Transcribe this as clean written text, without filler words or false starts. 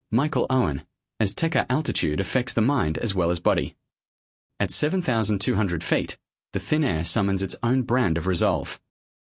Michael Owen, Azteca altitude affects the mind as well as body. At 7,200 feet, the thin air summons its own brand of resolve.